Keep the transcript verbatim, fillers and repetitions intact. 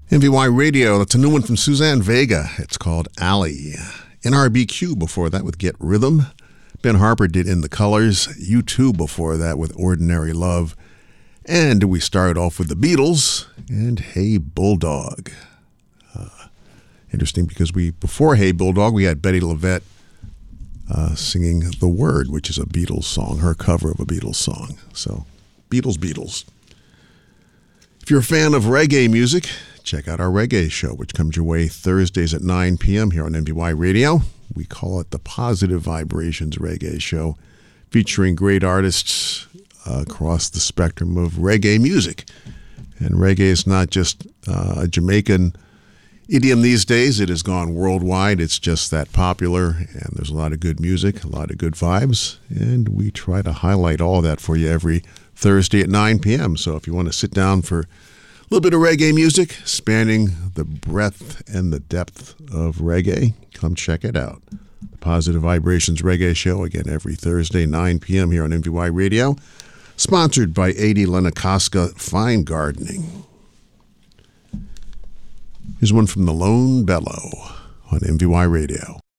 M V Y Radio, that's a new one from Suzanne Vega. It's called Alley. N R B Q before that with Get Rhythm. Ben Harper did In the Colors. U two before that with Ordinary Love. And we started off with the Beatles and Hey Bulldog. Uh, interesting because we before Hey Bulldog, we had Betty LaVette uh, singing The Word, which is a Beatles song, her cover of a Beatles song. So, Beatles, Beatles. If you're a fan of reggae music, check out our reggae show, which comes your way Thursdays at nine p.m. here on M V Y Radio. We call it the Positive Vibrations Reggae Show, featuring great artists uh, across the spectrum of reggae music. And reggae is not just uh, a Jamaican idiom these days. It has gone worldwide. It's just that popular, and there's a lot of good music, a lot of good vibes, and we try to highlight all that for you every Thursday at nine p.m. So if you want to sit down for a little bit of reggae music, spanning the breadth and the depth of reggae, come check it out. The Positive Vibrations Reggae Show, again, every Thursday, nine p.m. here on M V Y Radio. Sponsored by A D Lenacosca Fine Gardening. Here's one from the Lone Bellow on M V Y Radio.